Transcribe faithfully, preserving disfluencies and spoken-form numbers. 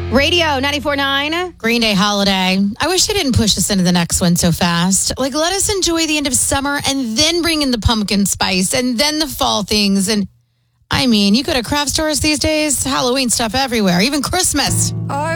Radio ninety-four point nine. Green Day Holiday. I wish they didn't push us into the next one so fast. Like, let us enjoy the end of summer and then bring in the pumpkin spice and then the fall things. And I mean, you go to craft stores these days, Halloween stuff everywhere, even Christmas.